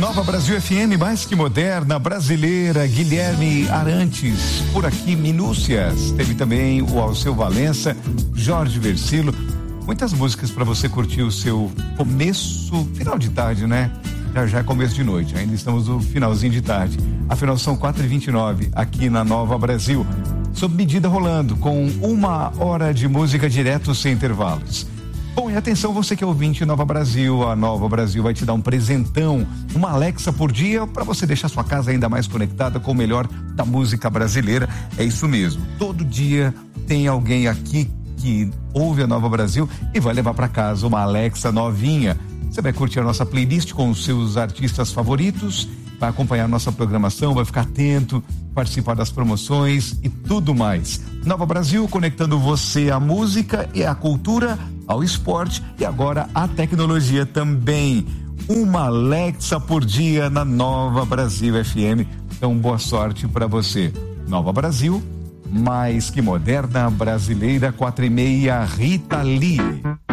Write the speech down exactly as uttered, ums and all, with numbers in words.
Nova Brasil F M, mais que moderna, brasileira, Guilherme Arantes, por aqui, Minúcias. Teve também o Alceu Valença, Jorge Versilo. Muitas músicas para você curtir o seu começo, final de tarde, né? Já já é começo de noite, ainda estamos no finalzinho de tarde. Afinal, são quatro e vinte e nove aqui na Nova Brasil. Sob medida rolando, com uma hora de música direto sem intervalos. Bom, e atenção, você que é ouvinte Nova Brasil, a Nova Brasil vai te dar um presentão, uma Alexa por dia, para você deixar sua casa ainda mais conectada com o melhor da música brasileira. É isso mesmo, todo dia tem alguém aqui que ouve a Nova Brasil e vai levar para casa uma Alexa novinha. Você vai curtir a nossa playlist com os seus artistas favoritos, vai acompanhar a nossa programação, vai ficar atento, participar das promoções e tudo mais. Nova Brasil, conectando você à música e à cultura, ao esporte e agora à tecnologia também. Uma Alexa por dia na Nova Brasil F M. Então, boa sorte para você. Nova Brasil, mais que moderna, brasileira, quatro e meia, Rita Lee.